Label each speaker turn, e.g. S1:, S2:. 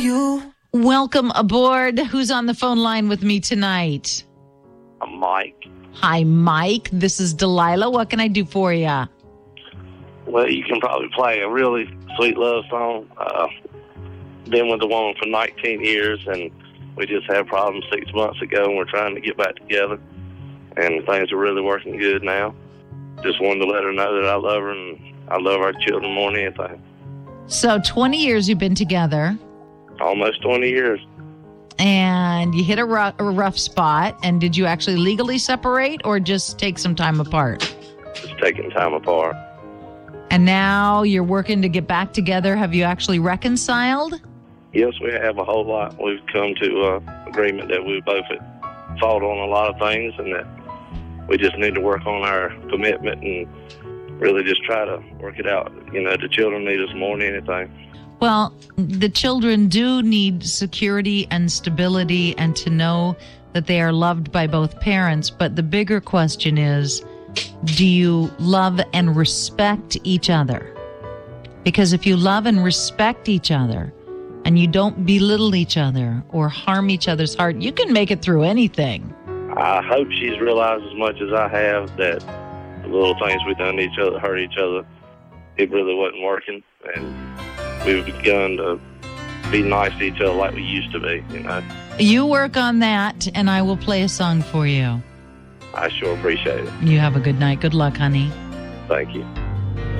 S1: Welcome aboard. Who's on the phone line with me tonight?
S2: I'm Mike.
S1: Hi, Mike. This is Delilah. What can I do for you?
S2: Well, you can probably play a really sweet love song. Been with the woman for 19 years, and we just had problems 6 months ago, and we're trying to get back together. And things are really working good now. Just wanted to let her know that I love her, and I love our children more than anything.
S1: So 20 years you've been together.
S2: Almost 20 years.
S1: And you hit a rough spot. And did you actually legally separate or just take some time apart?
S2: Just taking time apart.
S1: And now you're working to get back together. Have you actually reconciled?
S2: Yes, we have a whole lot. We've come to agreement that we both had fought on a lot of things and that we just need to work on our commitment and really just try to work it out. You know, the children need us more than anything.
S1: Well, the children do need security and stability and to know that they are loved by both parents. But the bigger question is, do you love and respect each other? Because if you love and respect each other and you don't belittle each other or harm each other's heart, you can make it through anything.
S2: I hope she's realized as much as I have that the little things we've done to each other, hurt each other, it really wasn't working. And we've begun to be nice to each other like we used to be, you know.
S1: You work on that, and I will play a song for you.
S2: I sure appreciate it.
S1: You have a good night. Good luck, honey.
S2: Thank you.